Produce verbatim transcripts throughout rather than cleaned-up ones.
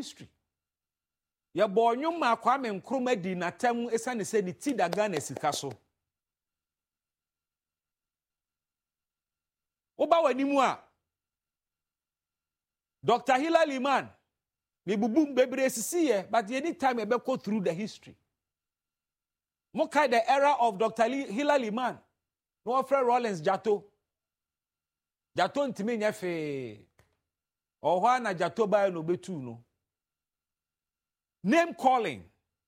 history. Ya bonyo ma Kwame Nkrumah di natem esane se ni ti daga na sika so. Oba wanimu a Doctor Hilary Liman me bubum bebre sisi ye, but any time e be go through the history. Mo kai the era of Doctor Hilary Liman. No Alfred Rollins Jato. Jato ntimi nya fe. Ohwa na Jato ba no betu no. Name calling.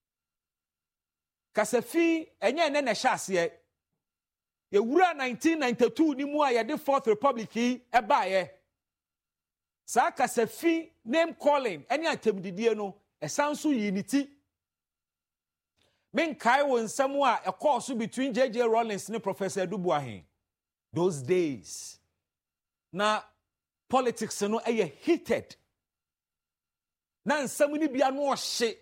Kasafi enye ene na hyase ye. Ewura nineteen ninety-two ni mu a ye de Fourth Republic yi e ba ye. Sa kasafi name calling ene atemdidie no esanso yiniti. Men kai won samwa a course between J J Rollins and Professor Duboahin. Those days. Na politics no eye heated. Na nsamuni bia no hye.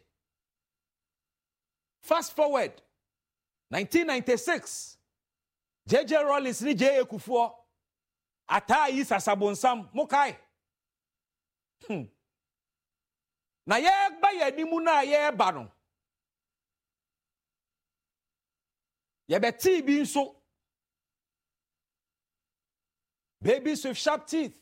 Fast forward nineteen ninety-six. J J Rollins ni J A Kufuor atai sasabonsam mokai. Hmm. Na ye gba ye nimu na ye ba no. Ye beti bi nso. Babies with sharp teeth.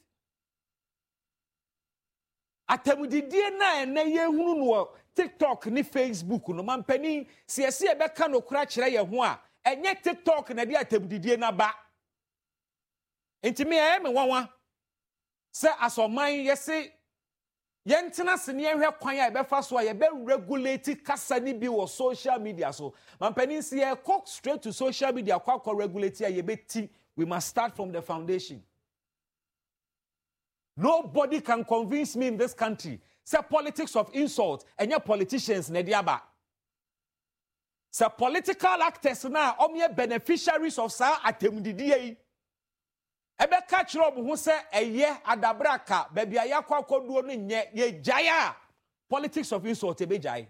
Atemudidie na ene ye hunu no TikTok ni Facebook no mampani siese e beka no kura kire ye ho a enye TikTok na dia atemudidie na ba. Enti me e me wanwa se asoman yese yentena se ne hwe kwan a e befa so a ye be regulate kasa ni bi wo social media so mampani se ye cock straight to social media kwa kwa regulate a ye beti. We must start from the foundation. Nobody can convince me in this country. Say politics of insult and your politicians nediaba. Say political actors na omye beneficiaries of sa atemdidie. Ebe catch rob who say eye adabraka baby ayakwa koduo no nye ye jaya. Politics of insult ebe jai.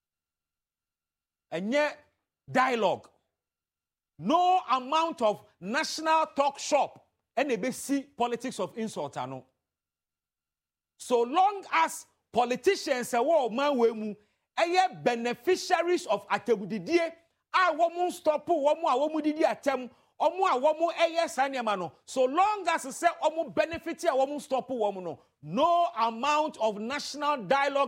Enye dialogue. No amount of national talk shop and ebe see politics of insult ano. So long as politicians say wo man we mu eye beneficiaries of atemudidie a wo mu stop wo mu a wo mu didi atem omo a wo mu eye sanema no so long as say omo benefit a wo mu stop wo mu no no amount of national dialogue